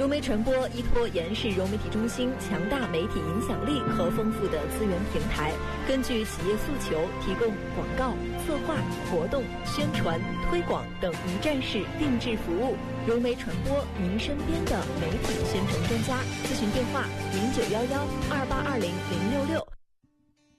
融媒传播依托延世融媒体中心强大媒体影响力和丰富的资源平台，根据企业诉求，提供广告、策划、活动、宣传、推广等一站式定制服务。融媒传播，您身边的媒体宣传专家。咨询电话：091128200666。